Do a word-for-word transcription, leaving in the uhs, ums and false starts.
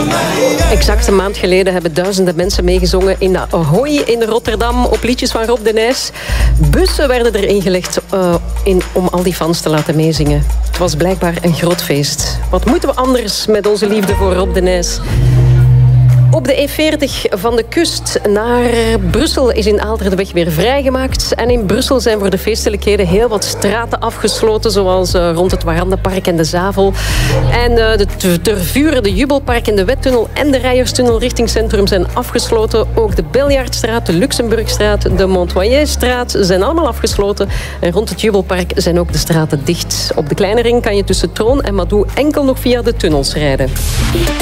Exact een maand geleden hebben duizenden mensen meegezongen in Ahoy in Rotterdam op liedjes van Rob de Nijs. Bussen werden er ingelegd uh, in, om al die fans te laten meezingen. Het was blijkbaar een groot feest. Wat moeten we anders met onze liefde voor Rob de Nijs? Op de E veertig van de kust naar Brussel is in Aalter de weg weer vrijgemaakt. En in Brussel zijn voor de feestelijkheden heel wat straten afgesloten, zoals uh, rond het Warandenpark en de Zavel. En uh, de Tervuren, de Jubelpark en de Wettunnel en de Rijerstunnel richting centrum zijn afgesloten. Ook de Beljaardstraat, de Luxemburgstraat, de Montoyerstraat zijn allemaal afgesloten. En rond het Jubelpark zijn ook de straten dicht. Op de kleine ring kan je tussen Troon en Madoux enkel nog via de tunnels rijden.